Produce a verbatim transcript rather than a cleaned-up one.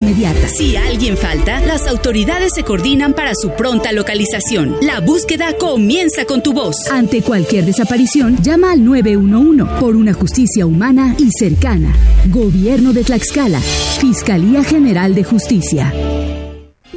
inmediata. Si alguien falta, las autoridades se coordinan para su pronta localización. La búsqueda comienza con tu voz. Ante cualquier desaparición, llama al nueve uno uno por una justicia humana y cercana. Gobierno de Tlaxcala. Fiscalía General de Justicia.